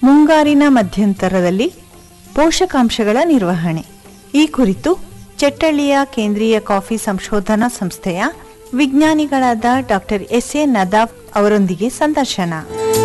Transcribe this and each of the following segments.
ಮುಂಗಾರಿನ ಮಧ್ಯಂತರದಲ್ಲಿ ಪೋಷಕಾಂಶಗಳ ನಿರ್ವಹಣೆ ಈ ಕುರಿತು ಚೆಟ್ಟಳ್ಳಿಯ ಕೇಂದ್ರೀಯ ಕಾಫಿ ಸಂಶೋಧನಾ ಸಂಸ್ಥೆಯ ವಿಜ್ಞಾನಿಗಳಾದ ಡಾಕ್ಟರ್ ಎಸ್.ಎ. ನದಾಫ್ ಅವರೊಂದಿಗೆ ಸಂದರ್ಶನ.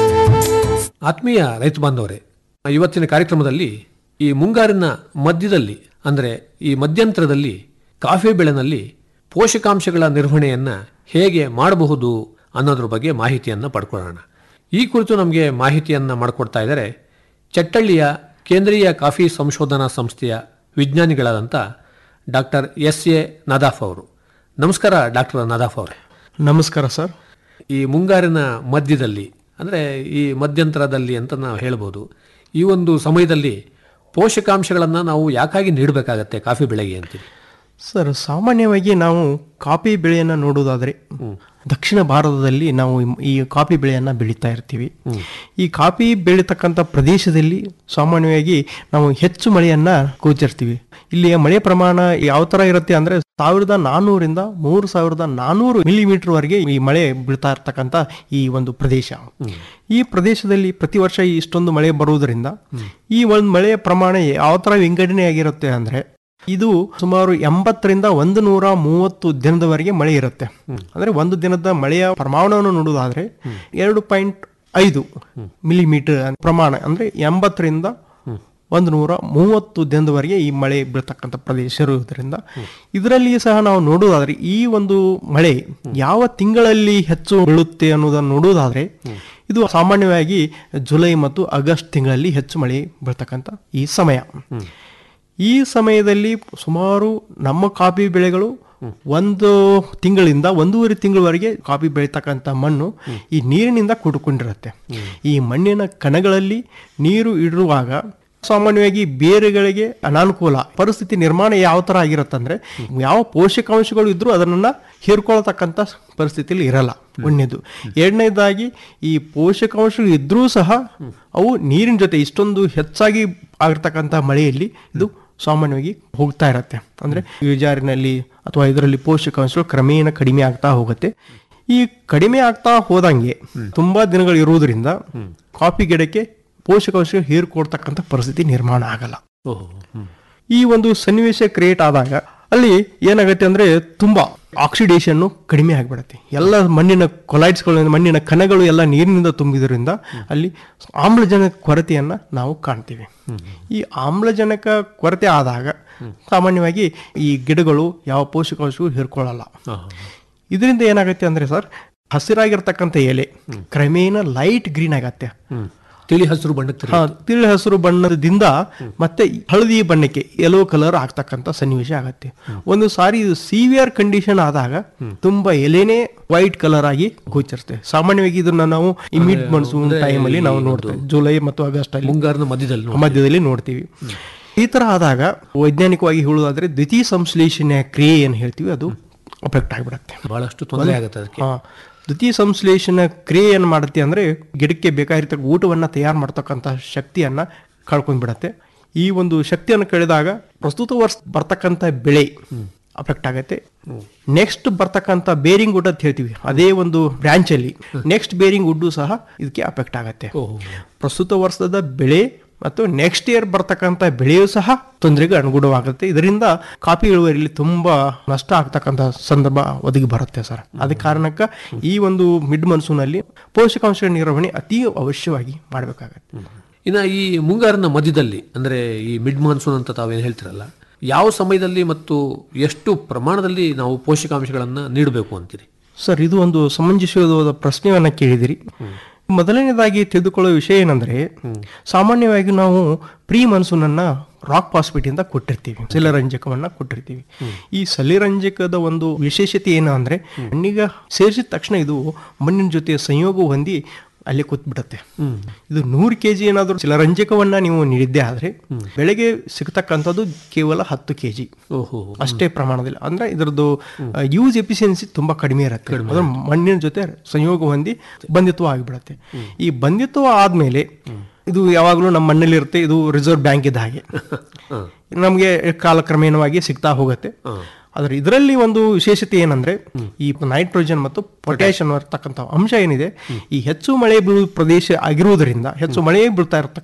ಆತ್ಮೀಯ ರೈತ ಬಾಂಧವರೇ, ಇವತ್ತಿನ ಕಾರ್ಯಕ್ರಮದಲ್ಲಿ ಈ ಮುಂಗಾರಿನ ಮಧ್ಯದಲ್ಲಿ ಅಂದರೆ ಈ ಮಧ್ಯಂತರದಲ್ಲಿ ಕಾಫಿ ಬೆಳೆನಲ್ಲಿ ಪೋಷಕಾಂಶಗಳ ನಿರ್ವಹಣೆಯನ್ನು ಹೇಗೆ ಮಾಡಬಹುದು ಅನ್ನೋದ್ರ ಬಗ್ಗೆ ಮಾಹಿತಿಯನ್ನು ಪಡ್ಕೊಳ್ಳೋಣ. ಈ ಕುರಿತು ನಮಗೆ ಮಾಹಿತಿಯನ್ನು ಮಾಡಿಕೊಡ್ತಾ ಇದ್ದಾರೆ ಚೆಟ್ಟಳ್ಳಿಯ ಕೇಂದ್ರೀಯ ಕಾಫಿ ಸಂಶೋಧನಾ ಸಂಸ್ಥೆಯ ವಿಜ್ಞಾನಿಗಳಾದಂಥ ಡಾಕ್ಟರ್ ಎಸ್.ಎ. ನದಾಫ್ ಅವರು. ನಮಸ್ಕಾರ ಡಾಕ್ಟರ್ ನದಾಫ್ ಅವರೇ. ನಮಸ್ಕಾರ ಸರ್. ಈ ಮುಂಗಾರಿನ ಮಧ್ಯದಲ್ಲಿ ಅಂದರೆ ಈ ಮಧ್ಯಂತರದಲ್ಲಿ ಅಂತ ನಾವು ಹೇಳ್ಬೋದು, ಈ ಒಂದು ಸಮಯದಲ್ಲಿ ಪೋಷಕಾಂಶಗಳನ್ನು ನಾವು ಯಾಕಾಗಿ ನೀಡಬೇಕಾಗತ್ತೆ ಕಾಫಿ ಬೆಳೆಗೆ ಅಂತೀವಿ? ಸರ್, ಸಾಮಾನ್ಯವಾಗಿ ನಾವು ಕಾಫಿ ಬೆಳೆಯನ್ನು ನೋಡೋದಾದರೆ ದಕ್ಷಿಣ ಭಾರತದಲ್ಲಿ ನಾವು ಈ ಕಾಫಿ ಬೆಳೆಯನ್ನು ಬೆಳೀತಾ ಇರ್ತೀವಿ. ಈ ಕಾಫಿ ಬೆಳೀತಕ್ಕಂಥ ಪ್ರದೇಶದಲ್ಲಿ ಸಾಮಾನ್ಯವಾಗಿ ನಾವು ಹೆಚ್ಚು ಮಳೆಯನ್ನು ಗೋಚರಿಸ್ತೀವಿ. ಇಲ್ಲಿಯ ಮಳೆ ಪ್ರಮಾಣ ಯಾವ ಥರ ಇರುತ್ತೆ ಅಂದರೆ 1400ರಿಂದ 3400 ಮಿಲಿಮೀಟರ್ ವರೆಗೆ ಈ ಮಳೆ ಬೀಳ್ತಾ ಇರ್ತಕ್ಕಂಥ ಈ ಒಂದು ಪ್ರದೇಶ. ಈ ಪ್ರದೇಶದಲ್ಲಿ ಪ್ರತಿ ವರ್ಷ ಇಷ್ಟೊಂದು ಮಳೆ ಬರುವುದರಿಂದ ಈ ಒಂದು ಮಳೆಯ ಪ್ರಮಾಣ ಯಾವ ಥರ ವಿಂಗಡಣೆ ಆಗಿರುತ್ತೆ ಅಂದರೆ ಇದು ಸುಮಾರು 80ರಿಂದ 130 ದಿನದವರೆಗೆ ಮಳೆ ಇರುತ್ತೆ. ಅಂದ್ರೆ ಒಂದು ದಿನದ ಮಳೆಯ ಪ್ರಮಾಣವನ್ನು ನೋಡುವುದಾದ್ರೆ 2.5 ಮಿಲಿಮೀಟರ್ ಪ್ರಮಾಣ, ಅಂದ್ರೆ 80ರಿಂದ 130 ದಿನದವರೆಗೆ ಈ ಮಳೆ ಬೀಳ್ತಕ್ಕಂಥ ಪ್ರದೇಶ ಇರುವುದರಿಂದ ಇದರಲ್ಲಿ ಸಹ ನಾವು ನೋಡುವುದಾದ್ರೆ ಈ ಒಂದು ಮಳೆ ಯಾವ ತಿಂಗಳಲ್ಲಿ ಹೆಚ್ಚು ಬೀಳುತ್ತೆ ಅನ್ನೋದನ್ನು ನೋಡುವುದಾದ್ರೆ ಇದು ಸಾಮಾನ್ಯವಾಗಿ ಜುಲೈ ಮತ್ತು ಆಗಸ್ಟ್ ತಿಂಗಳಲ್ಲಿ ಹೆಚ್ಚು ಮಳೆ ಬೀಳ್ತಕ್ಕಂಥ ಈ ಸಮಯ. ಈ ಸಮಯದಲ್ಲಿ ಸುಮಾರು ನಮ್ಮ ಕಾಫಿ ಬೆಳೆಗಳು 1 ತಿಂಗಳಿಂದ 1.5 ತಿಂಗಳವರೆಗೆ ಕಾಫಿ ಬೆಳೀತಕ್ಕಂಥ ಮಣ್ಣು ಈ ನೀರಿನಿಂದ ಕೂಡಿಕೊಂಡಿರುತ್ತೆ. ಈ ಮಣ್ಣಿನ ಕಣಗಳಲ್ಲಿ ನೀರು ಇಡುವಾಗ ಸಾಮಾನ್ಯವಾಗಿ ಬೇರುಗಳಿಗೆ ಅನಾನುಕೂಲ ಪರಿಸ್ಥಿತಿ ನಿರ್ಮಾಣ ಯಾವ ತರ ಆಗಿರುತ್ತಂದ್ರೆ ಯಾವ ಪೋಷಕಾಂಶಗಳು ಇದ್ರೂ ಅದನ್ನ ಹೀರ್ಕೊಳ್ತಕ್ಕಂಥ ಪರಿಸ್ಥಿತಿಯಲ್ಲಿ ಇರಲ್ಲ. ಒಂದನೇದು. ಎರಡನೇದಾಗಿ ಈ ಪೋಷಕಾಂಶಗಳು ಇದ್ರೂ ಸಹ ಅವು ನೀರಿನ ಜೊತೆ ಇಷ್ಟೊಂದು ಹೆಚ್ಚಾಗಿ ಆಗಿರ್ತಕ್ಕಂಥ ಮಳೆಯಲ್ಲಿ ಇದು ಸಾಮಾನ್ಯವಾಗಿ ಹೋಗ್ತಾ ಇರತ್ತೆ. ಅಂದ್ರೆ ಇಳಿಜಾರಿನಲ್ಲಿ ಅಥವಾ ಇದರಲ್ಲಿ ಪೋಷಕಾಂಶಗಳು ಕ್ರಮೇಣ ಕಡಿಮೆ ಆಗ್ತಾ ಹೋಗುತ್ತೆ. ಈ ಕಡಿಮೆ ಆಗ್ತಾ ಹೋದಂಗೆ ತುಂಬಾ ದಿನಗಳು ಇರುವುದರಿಂದ ಕಾಫಿ ಗಿಡಕ್ಕೆ ಪೋಷಕಾಂಶಗಳು ಹೀರ್ಕೊಡ್ತಕ್ಕಂಥ ಪರಿಸ್ಥಿತಿ ನಿರ್ಮಾಣ ಆಗಲ್ಲ. ಈ ಒಂದು ಸನ್ನಿವೇಶ ಕ್ರಿಯೇಟ್ ಆದಾಗ ಅಲ್ಲಿ ಏನಾಗುತ್ತೆ ಅಂದ್ರೆ ತುಂಬಾ ಆಕ್ಸಿಡೇಷನ್ ಕಡಿಮೆ ಆಗಿಬಿಡುತ್ತೆ. ಎಲ್ಲ ಮಣ್ಣಿನ ಕೊಲೈಡ್ಸ್ಗಳು, ಮಣ್ಣಿನ ಕಣಗಳು ಎಲ್ಲ ನೀರಿನಿಂದ ತುಂಬಿದ್ರಿಂದ ಅಲ್ಲಿ ಆಮ್ಲಜನಕ ಕೊರತೆಯನ್ನ ನಾವು ಕಾಣ್ತೀವಿ. ಈ ಆಮ್ಲಜನಕ ಕೊರತೆ ಆದಾಗ ಸಾಮಾನ್ಯವಾಗಿ ಈ ಗಿಡಗಳು ಯಾವ ಪೋಷಕಾಂಶಗಳು ಹೀರ್ಕೊಳ್ಳಲ್ಲ. ಇದರಿಂದ ಏನಾಗುತ್ತೆ ಅಂದ್ರೆ ಸರ್, ಹಸಿರಾಗಿರ್ತಕ್ಕಂಥ ಎಲೆ ಕ್ರಮೇಣ ಲೈಟ್ ಗ್ರೀನ್ ಆಗತ್ತೆ. ತಿಳಿ ಹಸಿರು ಬಣ್ಣಕ್ಕೆ ತಿಳಿ ಹಸಿರು ಬಣ್ಣದಿಂದ ಮತ್ತೆ ಹಳದಿ ಬಣ್ಣಕ್ಕೆ ಯೆಲ್ಲೋ ಕಲರ್ ಆಗ್ತಕ್ಕಂಥ ಸನ್ನಿವೇಶ ಆಗತ್ತೆ. ಒಂದು ಸಾರಿ ಇದು ಸಿವಿಯರ್ ಕಂಡೀಷನ್ ಆದಾಗ ತುಂಬಾ ಎಲೆನೇ ವೈಟ್ ಕಲರ್ ಆಗಿ ಗೋಚರಿಸ್ತೇವೆ. ಸಾಮಾನ್ಯವಾಗಿ ಇದನ್ನ ನಾವು ಈ ಮಿಡ್ ಮಾನ್ಸೂನ್ ಟೈಮ್ ಅಲ್ಲಿ ನಾವು ನೋಡ್ತೇವೆ. ಜುಲೈ ಮತ್ತು ಆಗಸ್ಟ್ ಅಲ್ಲಿ ಮುಂಗಾರಿನ ಮಧ್ಯದಲ್ಲಿ ನೋಡ್ತೀವಿ. ಈ ತರ ಆದಾಗ ವೈಜ್ಞಾನಿಕವಾಗಿ ಹೇಳುವುದಾದ್ರೆ ದ್ವಿತೀಯ ಸಂಶ್ಲೇಷಣೆಯ ಕ್ರಿಯೆ ಏನ್ ಹೇಳ್ತೀವಿ ಅದು ಅಫೆಕ್ಟ್ ಆಗಿಬಿಡುತ್ತೆ. ಬಹಳಷ್ಟು ತೊಂದರೆ ಆಗುತ್ತೆ ಅದಕ್ಕೆ. ದ್ವಿತೀಯ ಸಂಶ್ಲೇಷಣೆ ಕ್ರಿಯೆ ಏನು ಮಾಡುತ್ತೆ ಅಂದರೆ ಗಿಡಕ್ಕೆ ಬೇಕಾಗಿರ್ತಕ್ಕ ಊಟವನ್ನು ತಯಾರು ಮಾಡ್ತಕ್ಕಂಥ ಶಕ್ತಿಯನ್ನು ಕಳ್ಕೊಂಡ್ಬಿಡತ್ತೆ. ಈ ಒಂದು ಶಕ್ತಿಯನ್ನು ಕಳೆದಾಗ ಪ್ರಸ್ತುತ ವರ್ಷ ಬರ್ತಕ್ಕಂಥ ಬೆಳೆ ಅಫೆಕ್ಟ್ ಆಗುತ್ತೆ. ನೆಕ್ಸ್ಟ್ ಬರ್ತಕ್ಕಂಥ ಬೇರಿಂಗ್ ವುಡ್ ಅಂತ ಹೇಳ್ತೀವಿ, ಅದೇ ಒಂದು ಬ್ರಾಂಚ್ ಅಲ್ಲಿ ನೆಕ್ಸ್ಟ್ ಬೇರಿಂಗ್ ವುಡ್ ಸಹ ಇದಕ್ಕೆ ಅಫೆಕ್ಟ್ ಆಗುತ್ತೆ. ಪ್ರಸ್ತುತ ವರ್ಷದ ಬೆಳೆ ಮತ್ತು ನೆಕ್ಸ್ಟ್ ಇಯರ್ ಬರ್ತಕ್ಕಂಥ ಬೆಳೆಯೂ ಸಹ ತೊಂದರೆಗೆ ಅನುಗುಣವಾಗುತ್ತೆ. ಇದರಿಂದ ಕಾಫಿ ಇಳುವರಿಯಲ್ಲಿ ತುಂಬಾ ನಷ್ಟ ಆಗ್ತಕ್ಕಂಥ ಸಂದರ್ಭ ಒದಗಿ ಬರುತ್ತೆ ಸರ್. ಅದ ಕಾರಣಕ್ಕೆ ಈ ಒಂದು ಮಿಡ್ ಮಾನ್ಸೂನ್ ಅಲ್ಲಿ ಪೋಷಕಾಂಶ ನಿರ್ವಹಣೆ ಅತಿ ಅವಶ್ಯವಾಗಿ ಮಾಡಬೇಕಾಗತ್ತೆ. ಇನ್ನು ಈ ಮುಂಗಾರಿನ ಮಧ್ಯದಲ್ಲಿ ಅಂದ್ರೆ ಈ ಮಿಡ್ ಮಾನ್ಸೂನ್ ಅಂತ ತಾವೇನು ಹೇಳ್ತಿರಲ್ಲ, ಯಾವ ಸಮಯದಲ್ಲಿ ಮತ್ತು ಎಷ್ಟು ಪ್ರಮಾಣದಲ್ಲಿ ನಾವು ಪೋಷಕಾಂಶಗಳನ್ನು ನೀಡಬೇಕು ಅಂತೀರಿ? ಸರ್, ಇದು ಒಂದು ಸಮಂಜಸವಾದ ಪ್ರಶ್ನೆಯನ್ನ ಕೇಳಿದಿರಿ. ಮೊದಲನೇದಾಗಿ ತಿಳಿದುಕೊಳ್ಳುವ ವಿಷಯ ಏನಂದ್ರೆ, ಸಾಮಾನ್ಯವಾಗಿ ನಾವು ಪ್ರೀ ಮಾನ್ಸೂನ್ ಅನ್ನ ರಾಕ್ ಫಾಸ್ಫೇಟ್ ಇಂದ ಕೊಟ್ಟಿರ್ತೀವಿ, ಶಿಲಾರಂಜಕವನ್ನ ಕೊಟ್ಟಿರ್ತೀವಿ. ಈ ಶಿಲಾರಂಜಕದ ಒಂದು ವಿಶೇಷತೆ ಏನು ಅಂದ್ರೆ ಮಣ್ಣಿಗೆ ಸೇರಿಸಿದ ತಕ್ಷಣ ಇದು ಮಣ್ಣಿನ ಜೊತೆ ಸಂಯೋಗ ಹೊಂದಿ ಅಲ್ಲಿ ಕೂತ್ಬಿಡುತ್ತೆ. ಇದು 100 kg ಏನಾದರೂ ಶಿಲಾರಂಜಕವನ್ನ ನೀವು ನೀಡಿದ್ದೆ ಆದ್ರೆ ಬೆಳೆಗೆ ಸಿಗತಕ್ಕಂಥದ್ದು ಕೇವಲ 10 kg ಅಷ್ಟೇ ಪ್ರಮಾಣದಲ್ಲಿ. ಅಂದ್ರೆ ಇದರದ್ದು ಯೂಸ್ ಎಫಿಷಿಯನ್ಸಿ ತುಂಬಾ ಕಡಿಮೆ ಇರುತ್ತೆ. ಅದ್ರ ಮಣ್ಣಿನ ಜೊತೆ ಸಂಯೋಗ ಹೊಂದಿ ಬಂಧಿತ್ವ ಆಗಿಬಿಡುತ್ತೆ. ಈ ಬಂಧಿತ್ವ ಆದ್ಮೇಲೆ ಇದು ಯಾವಾಗಲೂ ನಮ್ಮ ಮಣ್ಣಲ್ಲಿ ಇರುತ್ತೆ. ಇದು ರಿಸರ್ವ್ ಬ್ಯಾಂಕ್ ಇದ್ದ ಹಾಗೆ ನಮಗೆ ಕಾಲಕ್ರಮೇಣವಾಗಿ ಸಿಗ್ತಾ ಹೋಗುತ್ತೆ. ಆದ್ರೆ ಇದರಲ್ಲಿ ಒಂದು ವಿಶೇಷತೆ ಏನಂದ್ರೆ ಈ ನೈಟ್ರೋಜನ್ ಮತ್ತು ಪೊಟ್ಯಾಷಿಯಂ ಇರತಕ್ಕಂಥ ಅಂಶ ಏನಿದೆ, ಈ ಹೆಚ್ಚು ಮಳೆ ಬೀಳುವ ಪ್ರದೇಶ ಆಗಿರುವುದರಿಂದ ಹೆಚ್ಚು ಮಳೆ ಬೀಳ್ತಾ ಇರತಕ್ಕಂಥ